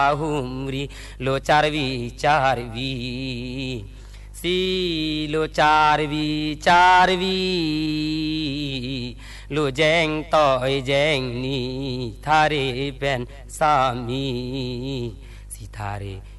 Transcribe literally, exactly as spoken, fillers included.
หุมรีโลจารวีจารวีสีโลจารวีจารวีโลแจงต่อยแจงนี้ทาเรเป็นสามีสิทาเร